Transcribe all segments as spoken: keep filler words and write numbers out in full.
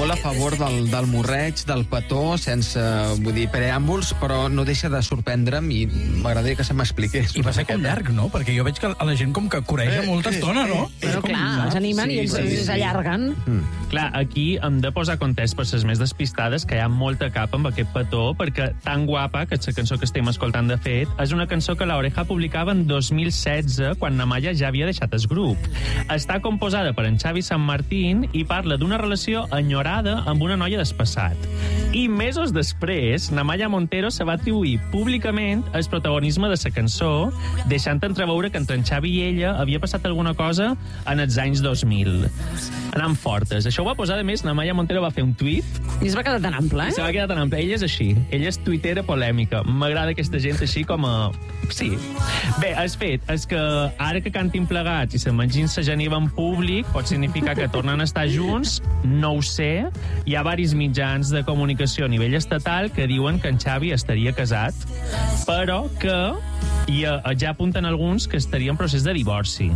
molt a favor del, del morreig, del petó, sense, vull dir, preàmbuls, però no deixa de sorprendre'm i m'agradaria que se m'expliqués. I va ser com llarg, no? Perquè jo veig que a la gent com que coreja eh, molta estona, no? Eh, Però clar, com... els animen sí, i ells sí, sí. s'allarguen. Mm. Clar, aquí hem de posar context per les més despistades que hi ha molta capa amb aquest petó, perquè Tan guapa, que és la cançó que estem escoltant de fet, és una cançó que l'Oreja publicava en dos mil setze, quan Namaya ja havia deixat el grup. Està composada per en Xavi San Martín i parla d'una relació enyorada amb una noia del passat. I mesos després, Namaya Montero se va atribuir públicament el protagonisme de la cançó, deixant entreveure que entre en Xavi i ella havia passat alguna cosa en els anys dos mil. Anant fortes. Això ho va posar, a més, Namaya Montero va fer un tuit. I es va quedar tan ample, eh? I se va quedar tan ample. Ella és així. Ella és tuitera polèmica. M'agrada aquesta gent així com a... Sí. Bé, el fet és que ara que cantin plegats i se mengin sa geniva en públic pot significar que tornen a estar junts, no ho sé. Hi ha varis mitjans de comunicació a nivell estatal que diuen que en Xavi estaria casat, però que ja, ja apunten alguns que estaria en procés de divorci.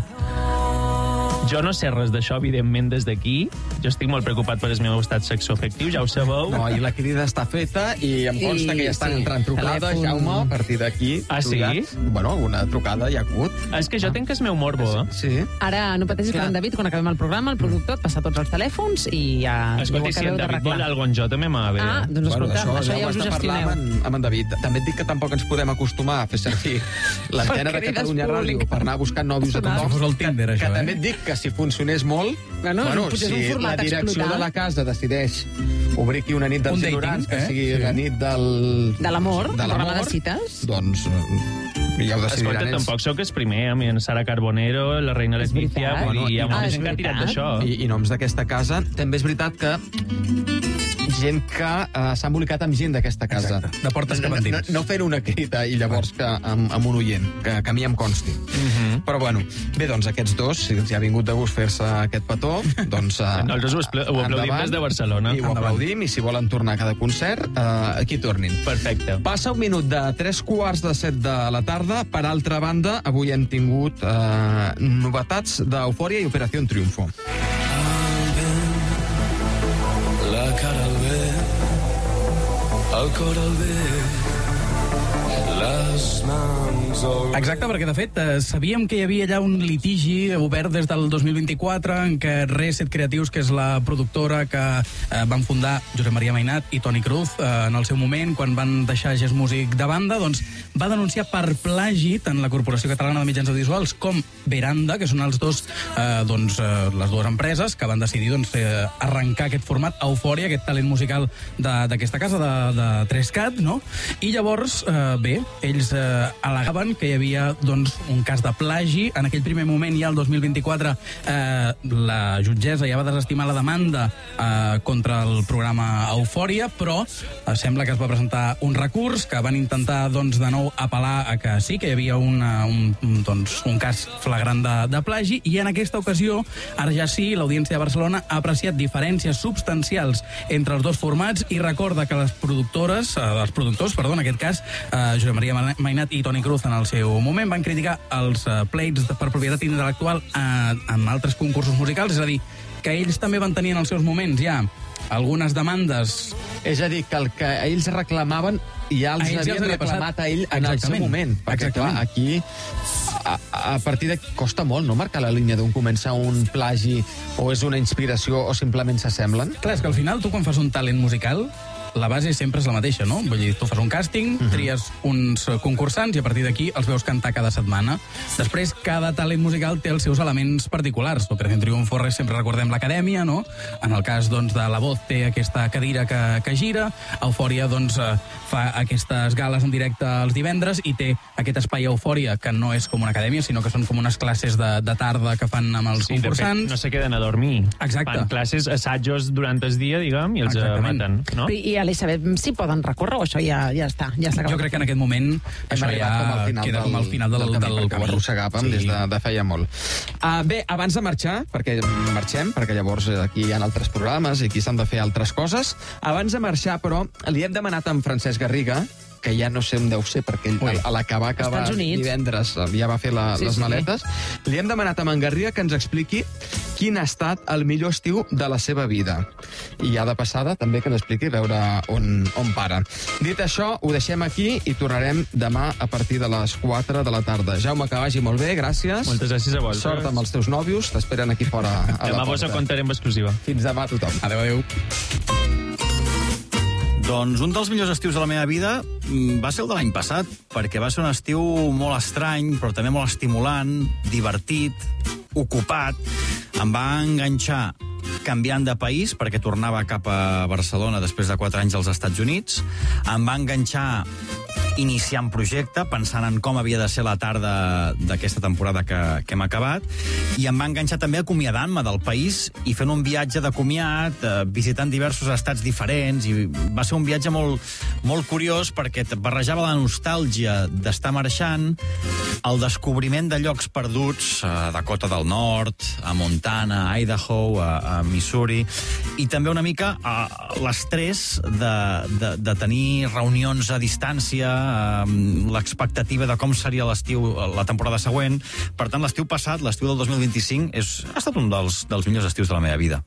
Jo no sé res d'això, evidentment, des d'aquí. Jo estic molt preocupat per el meu estat sexoafectiu, ja ho sabeu. No, i la crida està feta i em consta I, que ja estan sí, entrant trucades, telèfon... Jaume, a partir d'aquí. Ah, sí? Trucat. Bueno, una trucada hi ha hagut. És que jo ah. tenc el meu morbo, eh? Sí. Ara, no pateixis per en David, quan acabem el programa, el productor et passa tots els telèfons i ja... Escolti, si en David vol alguna jo també m'ha bé. Ah, doncs escolta, bueno, això, això ja us ho gestioneu. Amb, amb en David. També et dic que tampoc ens podem acostumar a fer servir l'antena de Catalunya Ràdio per anar buscant nòvios a tothom. Si fos el Tinder, això, que també et dic que si funcionés molt, bueno, bueno, si la direcció explotar. de la casa decideix obrir aquí una nit dels ignorants, que eh? sigui sí. la nit del... De l'amor, de programa de cites. Doncs ja ho decidiran Escolta, ells. tampoc sóc el primer, amb en Sara Carbonero, la reina Letizia, Bueno, i hi ha ah, molta gent que ha tirat d'això. I, I noms d'aquesta casa. També és veritat que gent que uh, s'ha embolicat amb gent d'aquesta casa. Exacte. De portes cap endins. No, no, no fent una crida i llavors que amb, amb un oient, que, que a mi em consti. Uh -huh. Però bueno, bé, doncs aquests dos, si els ha vingut de gust fer-se aquest petó, doncs... Uh, Nosaltres ho, ho aplaudim des de Barcelona. I ho aplaudim, i si volen tornar a cada concert, uh, aquí tornin. Perfecte. Passa un minut de tres quarts de set de la tarda. Per altra banda, avui hem tingut uh, novetats d'Eufòria i Operació Triunfo. La cara al vent, el cor al vent, les mans al... Exacte, perquè de fet eh, sabíem que hi havia allà un litigi obert des del dos mil vint-i-quatre en què Reset Creatius, que és la productora que eh, van fundar Josep Maria Mainat i Toni Cruz eh, en el seu moment, quan van deixar Gest Music de banda, doncs va denunciar per plagi tant la Corporació Catalana de Mitjans Audiovisuals com Veranda, que són els dos, eh, doncs, eh, les dues empreses que van decidir doncs, eh, arrencar aquest format Eufòria, aquest talent musical d'aquesta casa, de, de Trescat, no? I llavors, eh, bé, ells eh, al·legaven que hi havia doncs, un cas de plagi. En aquell primer moment, ja el dos mil vint-i-quatre, eh, la jutgessa ja va desestimar la demanda eh, contra el programa Eufòria, però eh, sembla que es va presentar un recurs que van intentar doncs, de nou apel·lar a que sí, que hi havia una, un, un, doncs, un cas flagrant de, de plagi, i en aquesta ocasió, ara ja sí, l'Audiència de Barcelona ha apreciat diferències substancials entre els dos formats i recorda que les productores, eh, els productors, perdó, en aquest cas, eh, Josep Maria Mainat i Toni Cruz en el seu moment van criticar els uh, pleits per propietat intel·lectual uh, en altres concursos musicals, és a dir, que ells també van tenir en els seus moments ja algunes demandes. És a dir, que el que ells reclamaven ja els A ells ja havien els havia reclamat passat. a ell en el seu Exactament. moment. Perquè, Exactament. clar, aquí, a, a partir de... Costa molt, no?, marcar la línia d'on comença un plagi o és una inspiració o simplement s'assemblen. Clar, és que al final tu quan fas un talent musical la base sempre és la mateixa, no? Vull dir, tu fas un càsting, uh-huh. tries uns concursants i a partir d'aquí els veus cantar cada setmana. Després, cada talent musical té els seus elements particulars. L'Operació Triunfo sempre recordem l'Acadèmia, no? En el cas, doncs, de La Voz té aquesta cadira que, que gira, Eufòria, doncs, fa aquestes gales en directe els divendres i té aquest espai Eufòria, que no és com una acadèmia, sinó que són com unes classes de, de tarda que fan amb els sí, concursants. Fet, no se queden a dormir. Exacte. Fan classes, assajos durant el dia, diguem, i els Exactament. maten, no? I a l'Elisabet si poden recórrer o això ja, ja està, ja s'ha acabat? Jo crec que en aquest moment Hem això ja com al final queda del, com al final del, del camí, del que ho arrossegàvem sí. des de, de feia molt. Uh, bé, abans de marxar, perquè marxem, perquè llavors aquí hi ha altres programes i aquí s'han de fer altres coses, abans de marxar, però, li hem demanat a en Francesc Garriga que ja no sé on deu ser, perquè ell, a l'acabar acabar Estats Units. divendres ja va fer la, Sí, les sí. maletes, li hem demanat a Mangarria que ens expliqui quin ha estat el millor estiu de la seva vida. I ja de passada també que ens expliqui a veure on, on para. Dit això, ho deixem aquí i tornarem demà a partir de les quatre de la tarda. Jaume, que vagi molt bé, gràcies. Moltes gràcies a vosaltres. Sort amb els teus nòvios, t'esperen aquí fora a la Demà vos ho porta. contarem exclusiva. Fins demà a tothom. Adéu, adéu. Doncs un dels millors estius de la meva vida mm, va ser el de l'any passat, perquè va ser un estiu molt estrany, però també molt estimulant, divertit, ocupat. Em va enganxar canviant de país, perquè tornava cap a Barcelona després de quatre anys als Estats Units. Em va enganxar iniciant projecte, pensant en com havia de ser la tarda d'aquesta temporada que, que hem acabat, i em va enganxar també acomiadant-me del país i fent un viatge de comiat, eh, visitant diversos estats diferents, i va ser un viatge molt, molt curiós perquè et barrejava la nostàlgia d'estar marxant, el descobriment de llocs perduts a Dakota del Nord, a Montana, a Idaho, a, a Missouri, i també una mica eh, l'estrès de, de, de tenir reunions a distància, l'expectativa de com seria l'estiu la temporada següent. Per tant, l'estiu passat, l'estiu del dos mil vint-i-cinc, és, ha estat un dels, dels millors estius de la meva vida.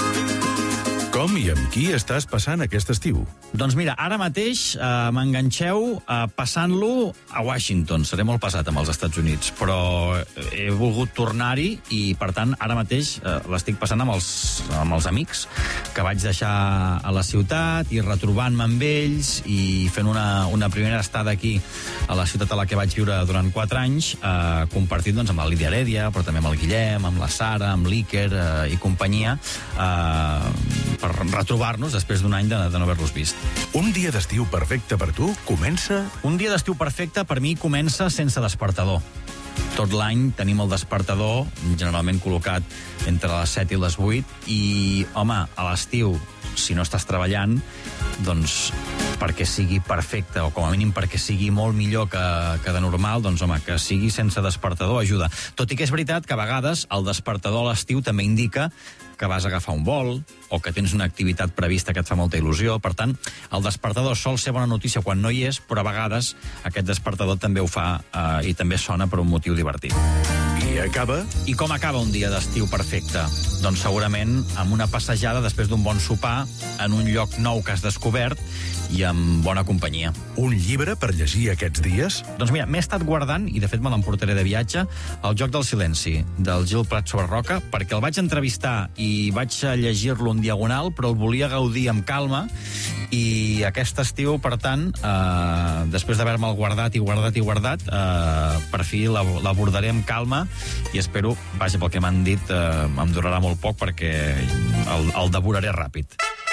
Com i amb qui estàs passant aquest estiu? Doncs mira, ara mateix eh, m'enganxeu eh, passant-lo a Washington. Seré molt pesat amb els Estats Units, però he volgut tornar-hi i, per tant, ara mateix eh, l'estic passant amb els, amb els amics que vaig deixar a la ciutat i retrobant-me amb ells i fent una, una primera estada aquí a la ciutat a la que vaig viure durant quatre anys, eh, compartit doncs, amb la Lídia Heredia, però també amb el Guillem, amb la Sara, amb l'Iker eh, i companyia, eh, per retrobar-nos després d'un any de, de no haver-los vist. Un dia d'estiu perfecte per tu comença... Un dia d'estiu perfecte per mi comença sense despertador. Tot l'any tenim el despertador, generalment col·locat entre les set i les vuit, i, home, a l'estiu, si no estàs treballant, doncs perquè sigui perfecte, o com a mínim perquè sigui molt millor que, que de normal, doncs, home, que sigui sense despertador ajuda. Tot i que és veritat que a vegades el despertador a l'estiu també indica que vas a agafar un vol o que tens una activitat prevista que et fa molta il·lusió. Per tant, el despertador sol ser bona notícia quan no hi és, però a vegades aquest despertador també ho fa eh, i també sona per un motiu divertit. I acaba... I com acaba un dia d'estiu perfecte? Doncs segurament amb una passejada després d'un bon sopar en un lloc nou que has descobert i amb bona companyia. Un llibre per llegir aquests dies? Doncs mira, m'he estat guardant, i de fet me l'emportaré de viatge, El joc del silenci, del Gil Prat sobre Roca, perquè el vaig entrevistar i vaig llegir-lo en diagonal, però el volia gaudir amb calma, i aquest estiu, per tant, eh, després d'haver-me'l guardat i guardat i guardat, eh, per fi l'abordaré amb calma, i espero, vaja, pel que m'han dit, eh, em durarà molt poc perquè el, el devoraré ràpid.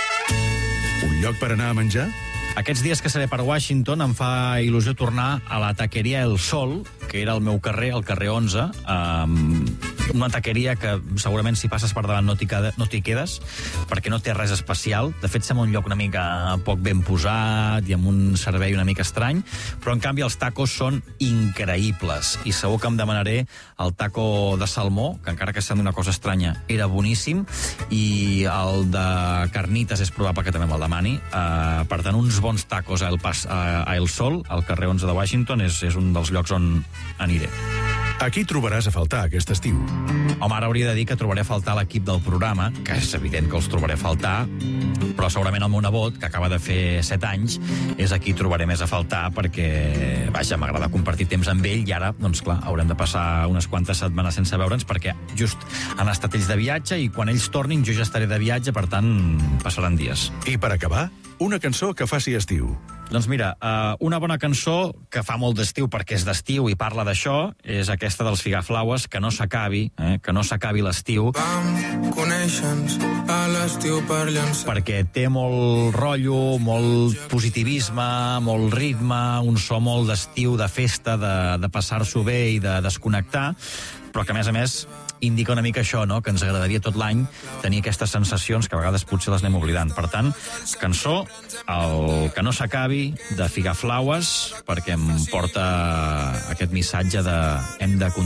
Un lloc per anar a menjar? Aquests dies que seré per Washington em fa il·lusió tornar a la taqueria El Sol, que era el meu carrer, el carrer onze, um, una taqueria que segurament si passes per davant no t'hi no t'hi quedes, perquè no té res especial. De fet, sembla un lloc una mica poc ben posat i amb un servei una mica estrany, però en canvi els tacos són increïbles, i segur que em demanaré el taco de salmó, que encara que sembla una cosa estranya, era boníssim, i el de carnites és probable que també me'l demani. Uh, per tant, uns bons tacos a El, Pas, a, a El Sol, al carrer onze de Washington, és, és un dels llocs on aniré. A qui trobaràs a faltar aquest estiu? Home, ara hauria de dir que trobaré a faltar l'equip del programa, que és evident que els trobaré a faltar, però segurament el meu nebot, que acaba de fer set anys, és a qui trobaré més a faltar, perquè, vaja, m'agrada compartir temps amb ell, i ara, doncs clar, haurem de passar unes quantes setmanes sense veure'ns, perquè just han estat ells de viatge, i quan ells tornin jo ja estaré de viatge, per tant, passaran dies. I per acabar, una cançó que faci estiu. Doncs mira, uh, una bona cançó que fa molt d'estiu perquè és d'estiu i parla d'això és aquesta dels Figaflaues, Que no s'acabi, eh? que no s'acabi l'estiu. Vam conèixer-nos a l'estiu per llançar. Perquè té molt rotllo, molt positivisme, molt ritme, un so molt d'estiu, de festa, de, de passar-s'ho bé i de desconnectar, però que a més a més indica una mica això, no? Que ens agradaria tot l'any tenir aquestes sensacions que a vegades potser les anem oblidant. Per tant, cançó, el Que no s'acabi, de Figaflaues, perquè em porta aquest missatge de hem de